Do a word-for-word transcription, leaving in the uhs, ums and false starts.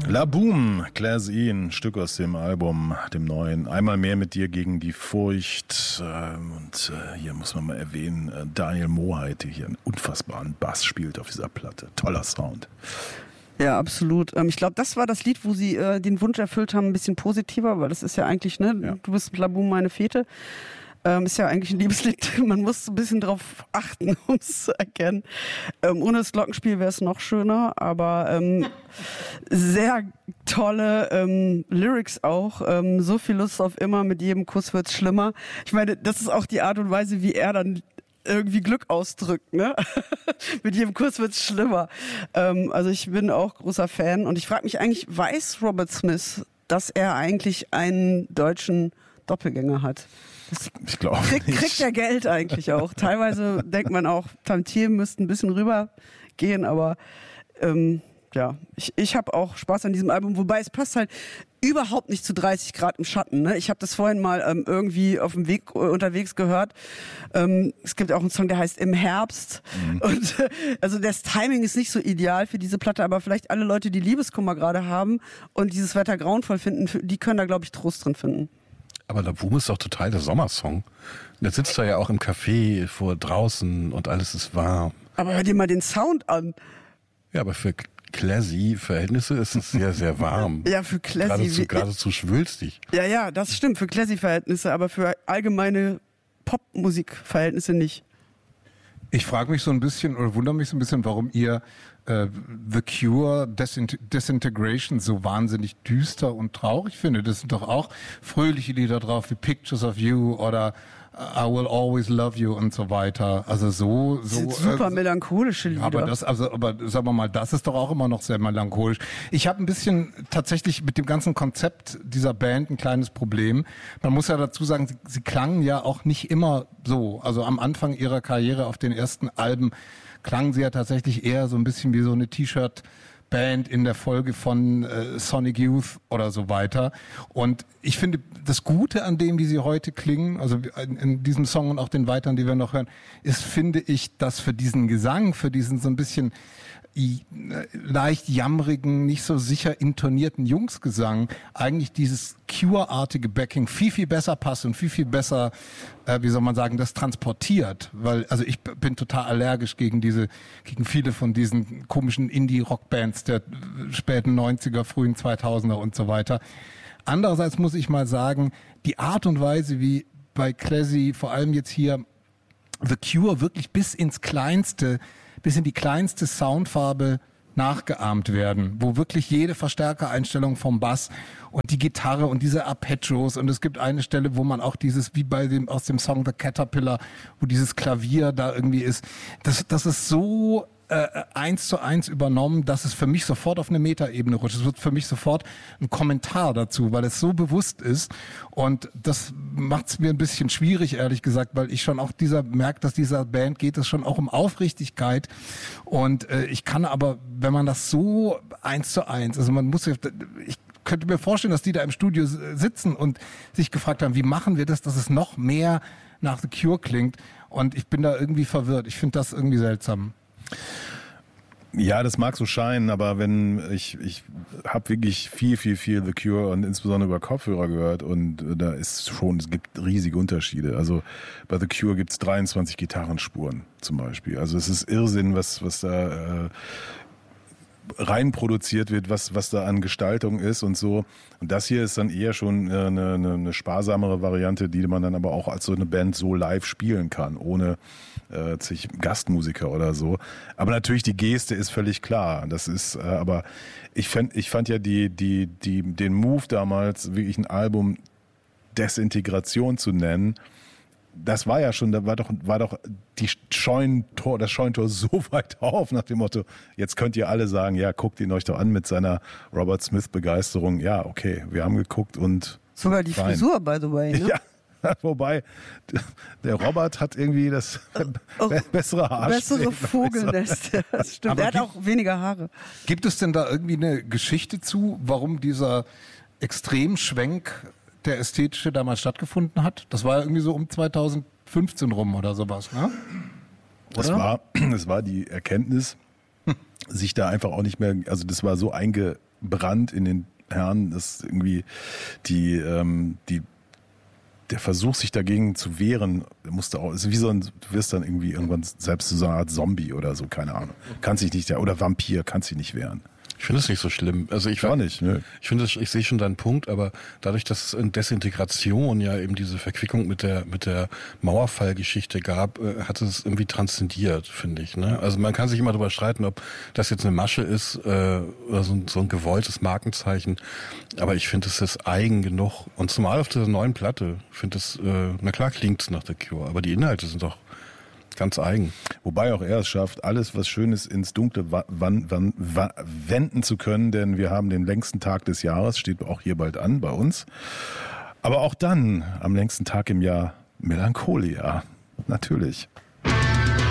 La Boom, Class E, ein Stück aus dem Album, dem neuen. Einmal mehr mit dir gegen die Furcht. Und hier muss man mal erwähnen, Daniel Moheit, der hier einen unfassbaren Bass spielt auf dieser Platte. Toller Sound. Ja, absolut. Ich glaube, das war das Lied, wo sie äh, den Wunsch erfüllt haben, ein bisschen positiver, weil das ist ja eigentlich, ne, ja. Du bist La Boom, meine Fete. Ähm, ist ja eigentlich ein Liebeslied. Man muss ein bisschen drauf achten, um es zu erkennen. Ähm, ohne das Glockenspiel wäre es noch schöner, aber ähm, sehr tolle ähm, Lyrics auch. Ähm, so viel Lust auf immer, mit jedem Kuss wird's schlimmer. Ich meine, das ist auch die Art und Weise, wie er dann irgendwie Glück ausdrückt, ne? Mit jedem Kuss wird's schlimmer. Ähm, also ich bin auch großer Fan und ich frage mich eigentlich, weiß Robert Smith, dass er eigentlich einen deutschen Doppelgänger hat? Das ich glaube krieg, kriegt er Geld eigentlich auch. Teilweise denkt man auch, Tantiemen müssten ein bisschen rübergehen, aber ähm, ja, ich, ich habe auch Spaß an diesem Album, wobei es passt halt überhaupt nicht zu dreißig Grad im Schatten. Ne? Ich habe das vorhin mal ähm, irgendwie auf dem Weg äh, unterwegs gehört. Ähm, es gibt auch einen Song, der heißt Im Herbst. Mhm. Und äh, also das Timing ist nicht so ideal für diese Platte, aber vielleicht alle Leute, die Liebeskummer gerade haben und dieses Wetter grauenvoll finden, die können da, glaube ich, Trost drin finden. Aber La Boom ist doch total der Sommersong. Jetzt sitzt er ja auch im Café vor draußen und alles ist warm. Aber hör dir mal den Sound an. Ja, aber für Classy-Verhältnisse ist es sehr, sehr warm. Ja, für Classy. Geradezu, geradezu schwülstig. Ja, ja, das stimmt, für Classy-Verhältnisse, aber für allgemeine Popmusik-Verhältnisse nicht. Ich frage mich so ein bisschen oder wundere mich so ein bisschen, warum ihr äh, The Cure Desint- Disintegration so wahnsinnig düster und traurig findet. Das sind doch auch fröhliche Lieder drauf wie Pictures of You oder I Will Always Love You und so weiter. Also so, so das sind super äh, melancholische Lieder. Aber das, also, aber sagen wir mal, das ist doch auch immer noch sehr melancholisch. Ich habe ein bisschen tatsächlich mit dem ganzen Konzept dieser Band ein kleines Problem. Man muss ja dazu sagen, sie, sie klangen ja auch nicht immer so. Also am Anfang ihrer Karriere auf den ersten Alben klangen sie ja tatsächlich eher so ein bisschen wie so eine T-Shirt Band in der Folge von äh, Sonic Youth oder so weiter. Und ich finde, das Gute an dem, wie sie heute klingen, also in, in diesem Song und auch den weiteren, die wir noch hören, ist, finde ich, dass für diesen Gesang, für diesen so ein bisschen i, äh, leicht jammrigen, nicht so sicher intonierten Jungsgesang eigentlich dieses Cure-artige Backing viel, viel besser passt und viel, viel besser, äh, wie soll man sagen, das transportiert. Weil, also ich b- bin total allergisch gegen diese, gegen viele von diesen komischen Indie-Rock-Bands der späten neunziger, frühen zweitausender und so weiter. Andererseits muss ich mal sagen, die Art und Weise, wie bei Classy, vor allem jetzt hier The Cure wirklich bis ins Kleinste, bis in die kleinste Soundfarbe nachgeahmt werden, wo wirklich jede Verstärkereinstellung vom Bass und die Gitarre und diese Arpeggios und es gibt eine Stelle, wo man auch dieses, wie bei dem, aus dem Song The Caterpillar, wo dieses Klavier da irgendwie ist, das, das ist so äh, eins zu eins übernommen, dass es für mich sofort auf eine Metaebene rutscht. Es wird für mich sofort ein Kommentar dazu, weil es so bewusst ist und das macht es mir ein bisschen schwierig, ehrlich gesagt, weil ich schon auch dieser merke, dass dieser Band geht es schon auch um Aufrichtigkeit und äh, ich kann aber, wenn man das so eins zu eins, also man muss, ich könnte mir vorstellen, dass die da im Studio sitzen und sich gefragt haben, wie machen wir das, dass es noch mehr nach The Cure klingt und ich bin da irgendwie verwirrt. Ich finde das irgendwie seltsam. Ja, das mag so scheinen, aber wenn ich ich habe wirklich viel, viel, viel The Cure und insbesondere über Kopfhörer gehört und da ist schon, es gibt riesige Unterschiede. Also bei The Cure gibt es dreiundzwanzig Gitarrenspuren zum Beispiel. Also es ist Irrsinn, was was da äh, rein produziert wird, was was da an Gestaltung ist und so. Und das hier ist dann eher schon eine, eine, eine sparsamere Variante, die man dann aber auch als so eine Band so live spielen kann, ohne äh, zig Gastmusiker oder so. Aber natürlich die Geste ist völlig klar. Das ist, äh, aber ich fand, ich fand ja die die die den Move damals wirklich ein Album Desintegration zu nennen. Das war ja schon, da war doch, war doch die Scheunentor, das Scheunentor so weit auf nach dem Motto, jetzt könnt ihr alle sagen, ja, guckt ihn euch doch an mit seiner Robert Smith-Begeisterung. Ja, okay, wir haben geguckt und sogar die fein. Frisur, by the way, ne? Ja, wobei, der Robert hat irgendwie das be- bessere Haare. Bessere Vogelnest, das stimmt. Aber er hat gibt, auch weniger Haare. Gibt es denn da irgendwie eine Geschichte zu, warum dieser Extremschwenk der ästhetische damals stattgefunden hat? Das war ja irgendwie so um zweitausendfünfzehn rum oder sowas, ne? Das war, das war die Erkenntnis, sich da einfach auch nicht mehr, also das war so einge, Brand in den Herren, dass irgendwie die, ähm, die, der Versuch, sich dagegen zu wehren, musste auch, ist wie so ein, du wirst dann irgendwie irgendwann selbst so eine Art Zombie oder so, keine Ahnung. Kannst dich nicht, oder Vampir, kannst dich nicht wehren. Ich finde es nicht so schlimm. Also ich Gar nicht, ne? Ich finde, ich sehe schon deinen Punkt, aber dadurch, dass es in Desintegration ja eben diese Verquickung mit der mit der Mauerfallgeschichte gab, äh, hat es irgendwie transzendiert, finde ich. Ne? Also man kann sich immer darüber streiten, ob das jetzt eine Masche ist äh, oder so ein, so ein gewolltes Markenzeichen. Aber ich finde, es ist eigen genug. Und zumal auf dieser neuen Platte, ich finde es, äh, na klar klingt es nach The Cure, aber die Inhalte sind doch ganz eigen. Wobei auch er es schafft, alles, was Schönes ins Dunkle wa- wan- wan- wa- wenden zu können, denn wir haben den längsten Tag des Jahres, steht auch hier bald an bei uns. Aber auch dann, am längsten Tag im Jahr, Melancholia. Natürlich.